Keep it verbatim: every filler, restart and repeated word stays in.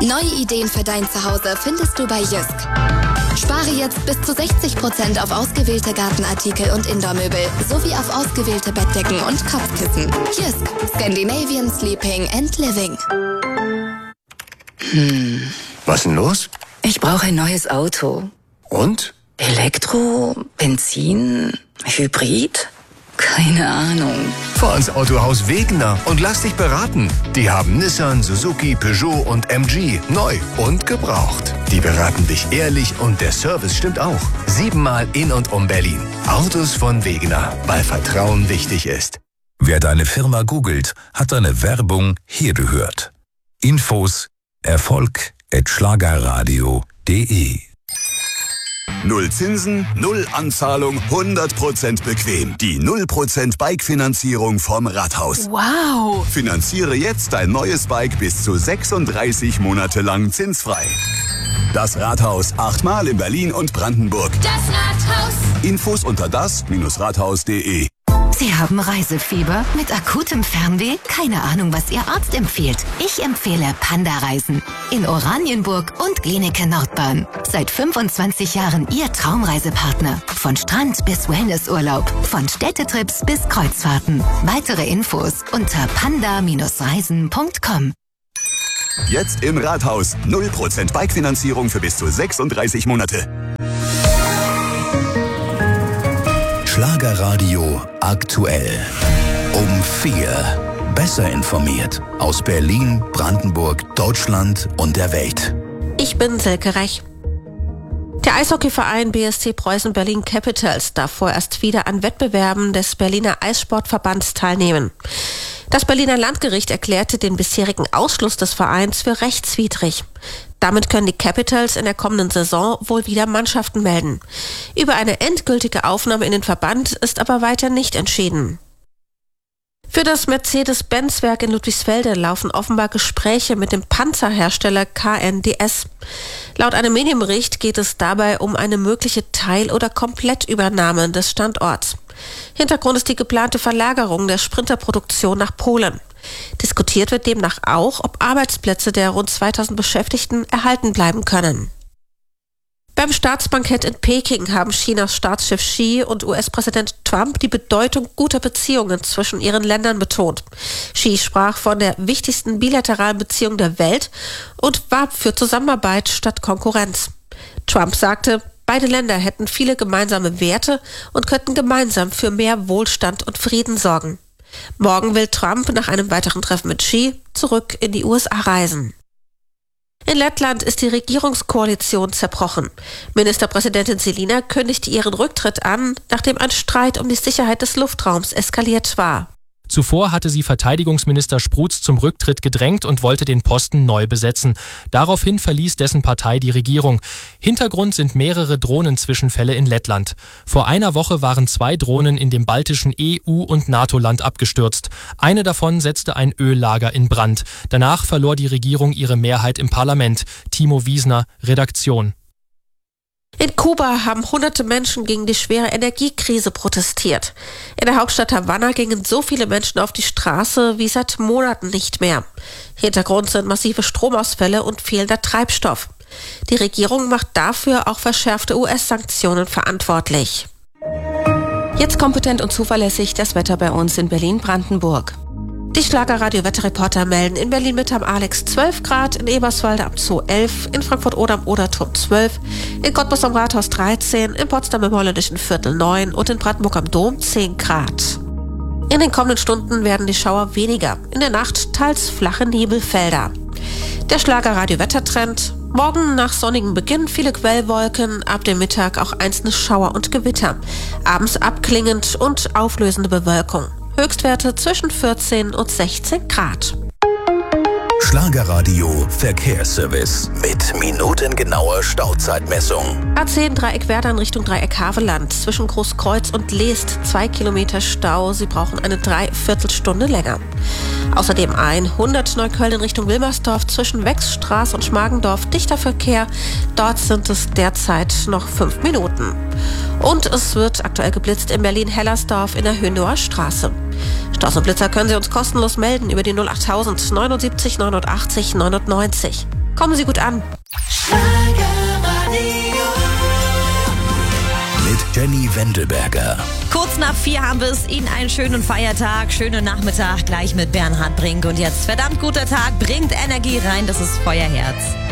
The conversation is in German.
Neue Ideen für dein Zuhause findest du bei Jysk. Spare jetzt bis zu sechzig Prozent auf ausgewählte Gartenartikel und Indoormöbel sowie auf ausgewählte Bettdecken und Kopfkissen. Jysk, Scandinavian Sleeping and Living. Hm. Was denn los? Ich brauche ein neues Auto. Und? Elektro, Benzin, Hybrid? Keine Ahnung. Fahr ins Autohaus Wegener und lass dich beraten. Die haben Nissan, Suzuki, Peugeot und M G neu und gebraucht. Die beraten dich ehrlich und der Service stimmt auch. Siebenmal in und um Berlin. Autos von Wegener, weil Vertrauen wichtig ist. Wer deine Firma googelt, hat deine Werbung hier gehört. Infos Erfolg at schlagerradio punkt de. Null Zinsen, null Anzahlung, hundert Prozent bequem. Die null Prozent Bike-Finanzierung vom Rathaus. Wow! Finanziere jetzt dein neues Bike bis zu sechsunddreißig Monate lang zinsfrei. Das Rathaus, achtmal in Berlin und Brandenburg. Das Rathaus! Infos unter das Rathaus punkt de. Sie haben Reisefieber mit akutem Fernweh? Keine Ahnung, was Ihr Arzt empfiehlt. Ich empfehle Panda-Reisen in Oranienburg und Glienicke Nordbahn. Seit fünfundzwanzig Jahren Ihr Traumreisepartner. Von Strand bis Wellnessurlaub, von Städtetrips bis Kreuzfahrten. Weitere Infos unter panda Reisen punkt com. Jetzt im Rathaus. null Prozent Bike-Finanzierung für bis zu sechsunddreißig Monate. Schlagerradio aktuell. Um vier. Besser informiert. Aus Berlin, Brandenburg, Deutschland und der Welt. Ich bin Silke Rech. Der Eishockeyverein B S C Preußen Berlin Capitals darf vorerst wieder an Wettbewerben des Berliner Eissportverbands teilnehmen. Das Berliner Landgericht erklärte den bisherigen Ausschluss des Vereins für rechtswidrig. Damit können die Capitals in der kommenden Saison wohl wieder Mannschaften melden. Über eine endgültige Aufnahme in den Verband ist aber weiter nicht entschieden. Für das Mercedes-Benz-Werk in Ludwigsfelde laufen offenbar Gespräche mit dem Panzerhersteller K N D S. Laut einem Medienbericht geht es dabei um eine mögliche Teil- oder Komplettübernahme des Standorts. Hintergrund ist die geplante Verlagerung der Sprinterproduktion nach Polen. Diskutiert wird demnach auch, ob Arbeitsplätze der rund zweitausend Beschäftigten erhalten bleiben können. Beim Staatsbankett in Peking haben Chinas Staatschef Xi und U S-Präsident Trump die Bedeutung guter Beziehungen zwischen ihren Ländern betont. Xi sprach von der wichtigsten bilateralen Beziehung der Welt und warb für Zusammenarbeit statt Konkurrenz. Trump sagte, beide Länder hätten viele gemeinsame Werte und könnten gemeinsam für mehr Wohlstand und Frieden sorgen. Morgen will Trump nach einem weiteren Treffen mit Xi zurück in die U S A reisen. In Lettland ist die Regierungskoalition zerbrochen. Ministerpräsidentin Selina kündigte ihren Rücktritt an, nachdem ein Streit um die Sicherheit des Luftraums eskaliert war. Zuvor hatte sie Verteidigungsminister Spruz zum Rücktritt gedrängt und wollte den Posten neu besetzen. Daraufhin verließ dessen Partei die Regierung. Hintergrund sind mehrere Drohnenzwischenfälle in Lettland. Vor einer Woche waren zwei Drohnen in dem baltischen E U- und NATO-Land abgestürzt. Eine davon setzte ein Öllager in Brand. Danach verlor die Regierung ihre Mehrheit im Parlament. Timo Wiesner, Redaktion. In Kuba haben hunderte Menschen gegen die schwere Energiekrise protestiert. In der Hauptstadt Havanna gingen so viele Menschen auf die Straße wie seit Monaten nicht mehr. Hintergrund sind massive Stromausfälle und fehlender Treibstoff. Die Regierung macht dafür auch verschärfte U S-Sanktionen verantwortlich. Jetzt kompetent und zuverlässig das Wetter bei uns in Berlin-Brandenburg. Die Schlagerradio-Wetterreporter melden in Berlin-Mitte am Alex zwölf Grad, in Eberswalde am Zoo elf, in Frankfurt-Oder am Oderturm zwölf, in Cottbus am Rathaus dreizehn, in Potsdam im Holländischen Viertel neun und in Brandenburg am Dom zehn Grad. In den kommenden Stunden werden die Schauer weniger, in der Nacht teils flache Nebelfelder. Der Schlagerradio-Wettertrend: morgen nach sonnigem Beginn viele Quellwolken, ab dem Mittag auch einzelne Schauer und Gewitter, abends abklingend und auflösende Bewölkung. Höchstwerte zwischen vierzehn und sechzehn Grad. Schlagerradio Verkehrsservice mit minutengenauer Stauzeitmessung. A zehn Dreieck Werder in Richtung Dreieck Havelland. Zwischen Großkreuz und Leest zwei Kilometer Stau. Sie brauchen eine Dreiviertelstunde länger. Außerdem hundert Neukölln in Richtung Wilmersdorf zwischen Wechsstraße und Schmargendorf. Dichter Verkehr. Dort sind es derzeit noch fünf Minuten. Und es wird aktuell geblitzt in Berlin-Hellersdorf in der Höhenauer Straße. Staus und Blitzer können Sie uns kostenlos melden über die null achttausend neunundsiebzig neunundachtzig neunundneunzig. Kommen Sie gut an. Mit Jenny Wendelberger. Kurz nach vier haben wir es. Ihnen einen schönen Feiertag, schönen Nachmittag gleich mit Bernhard Brink. Und jetzt verdammt guter Tag, bringt Energie rein, das ist Feuerherz.